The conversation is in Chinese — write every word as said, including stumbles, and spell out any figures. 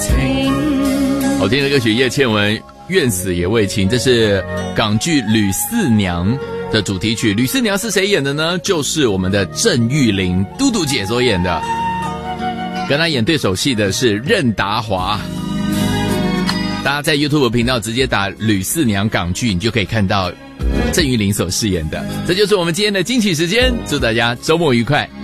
情。 好听的歌曲叶倩文愿死也为情，这是港剧《吕四娘》的主题曲。吕四娘是谁演的呢？就是我们的郑裕玲嘟嘟姐所演的，跟她演对手戏的是任达华。大家在 YouTube 频道直接打吕四娘港剧，你就可以看到郑裕玲所饰演的。这就是我们今天的惊喜时间，祝大家周末愉快。